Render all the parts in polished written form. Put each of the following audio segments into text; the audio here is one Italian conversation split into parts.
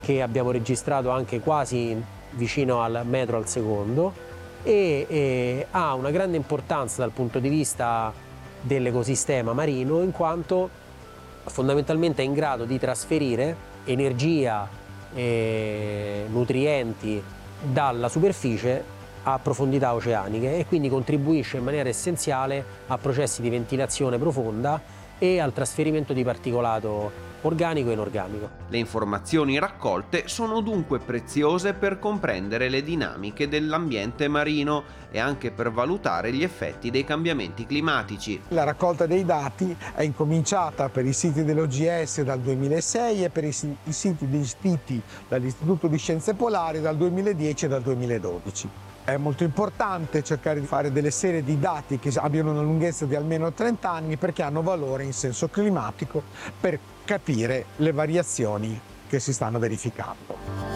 che abbiamo registrato anche quasi vicino al metro al secondo, e ha una grande importanza dal punto di vista dell'ecosistema marino, in quanto fondamentalmente è in grado di trasferire energia e nutrienti dalla superficie a profondità oceaniche, e quindi contribuisce in maniera essenziale a processi di ventilazione profonda e al trasferimento di particolato organico e inorganico. Le informazioni raccolte sono dunque preziose per comprendere le dinamiche dell'ambiente marino e anche per valutare gli effetti dei cambiamenti climatici. La raccolta dei dati è incominciata per i siti dell'OGS dal 2006 e per i siti gestiti dall'Istituto di Scienze Polari dal 2010 e dal 2012. È molto importante cercare di fare delle serie di dati che abbiano una lunghezza di almeno 30 anni, perché hanno valore in senso climatico per capire le variazioni che si stanno verificando.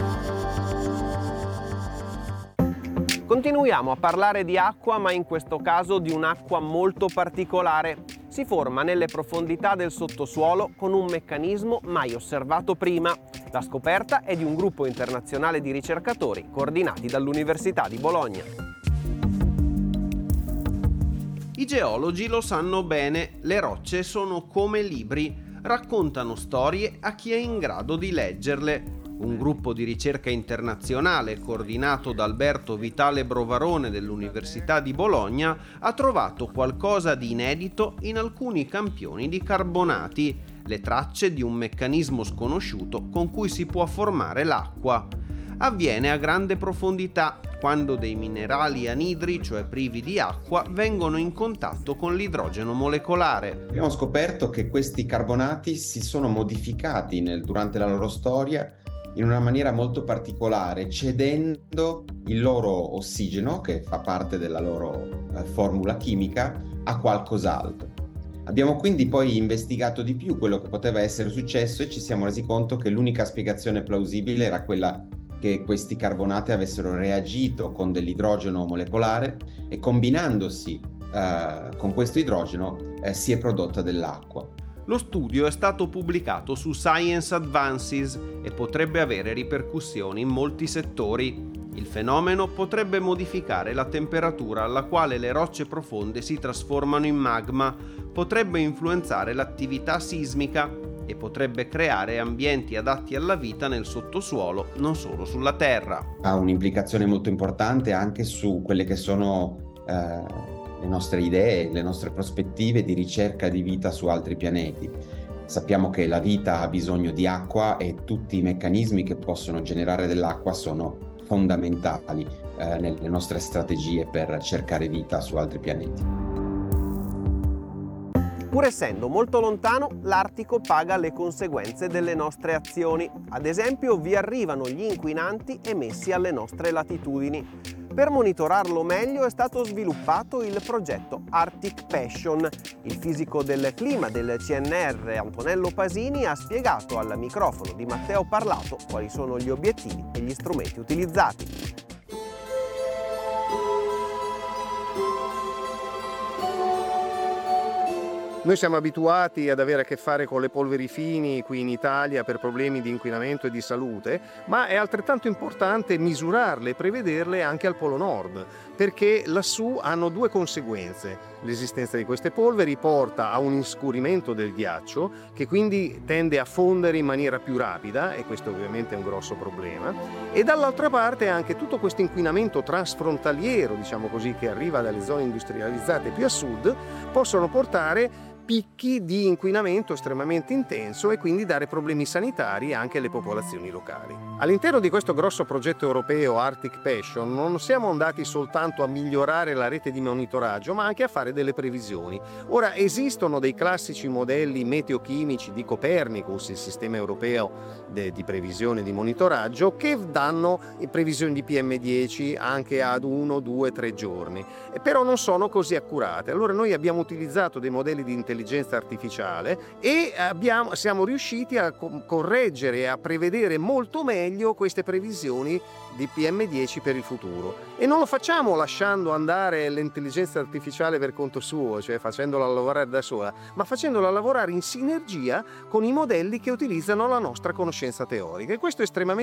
Continuiamo a parlare di acqua, ma in questo caso di un'acqua molto particolare. Si forma nelle profondità del sottosuolo con un meccanismo mai osservato prima. La scoperta è di un gruppo internazionale di ricercatori coordinati dall'Università di Bologna. I geologi lo sanno bene, le rocce sono come libri, raccontano storie a chi è in grado di leggerle. Un gruppo di ricerca internazionale coordinato da Alberto Vitale Brovarone dell'Università di Bologna ha trovato qualcosa di inedito in alcuni campioni di carbonati, le tracce di un meccanismo sconosciuto con cui si può formare l'acqua. Avviene a grande profondità, quando dei minerali anidri, cioè privi di acqua, vengono in contatto con l'idrogeno molecolare. Abbiamo scoperto che questi carbonati si sono modificati durante la loro storia in una maniera molto particolare, cedendo il loro ossigeno, che fa parte della loro formula chimica, a qualcos'altro. Abbiamo quindi poi investigato di più quello che poteva essere successo e ci siamo resi conto che l'unica spiegazione plausibile era quella che questi carbonati avessero reagito con dell'idrogeno molecolare e, combinandosi con questo idrogeno si è prodotta dell'acqua. Lo studio è stato pubblicato su Science Advances e potrebbe avere ripercussioni in molti settori. Il fenomeno potrebbe modificare la temperatura alla quale le rocce profonde si trasformano in magma, potrebbe influenzare l'attività sismica e potrebbe creare ambienti adatti alla vita nel sottosuolo, non solo sulla Terra. Ha un'implicazione molto importante anche su quelle che sono le nostre idee, le nostre prospettive di ricerca di vita su altri pianeti. Sappiamo che la vita ha bisogno di acqua e tutti i meccanismi che possono generare dell'acqua sono fondamentali nelle nostre strategie per cercare vita su altri pianeti. Pur essendo molto lontano, l'Artico paga le conseguenze delle nostre azioni. Ad esempio, vi arrivano gli inquinanti emessi alle nostre latitudini. Per monitorarlo meglio è stato sviluppato il progetto Arctic Passion. Il fisico del clima del CNR Antonello Pasini ha spiegato al microfono di Matteo Parlato quali sono gli obiettivi e gli strumenti utilizzati. Noi siamo abituati ad avere a che fare con le polveri fini qui in Italia per problemi di inquinamento e di salute, ma è altrettanto importante misurarle e prevederle anche al Polo Nord, perché lassù hanno due conseguenze. L'esistenza di queste polveri porta a un inscurimento del ghiaccio, che quindi tende a fondere in maniera più rapida, e questo ovviamente è un grosso problema, e dall'altra parte anche tutto questo inquinamento transfrontaliero, diciamo così, che arriva dalle zone industrializzate più a sud, possono portare picchi di inquinamento estremamente intenso e quindi dare problemi sanitari anche alle popolazioni locali. All'interno di questo grosso progetto europeo Arctic Passion non siamo andati soltanto a migliorare la rete di monitoraggio, ma anche a fare delle previsioni. Ora, esistono dei classici modelli meteochimici di Copernicus, il sistema europeo di previsione e di monitoraggio, che danno previsioni di PM10 anche ad 1, 2, 3 giorni, però non sono così accurate. Allora noi abbiamo utilizzato dei modelli di intelligenza artificiale e siamo riusciti a correggere e a prevedere molto meglio queste previsioni di PM10 per il futuro. E non lo facciamo lasciando andare l'intelligenza artificiale per conto suo, cioè facendola lavorare da sola, ma facendola lavorare in sinergia con i modelli che utilizzano la nostra conoscenza teorica. E questo è estremamente